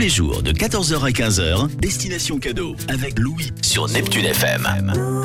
les jours de 14h à 15h, Destination Cadeau avec Louis sur Neptune FM.